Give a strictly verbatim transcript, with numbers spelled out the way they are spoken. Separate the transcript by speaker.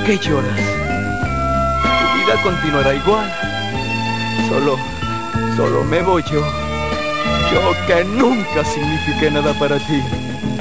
Speaker 1: qué lloras? Tu vida continuará igual. Solo, solo me voy yo. Yo que nunca signifiqué nada para ti.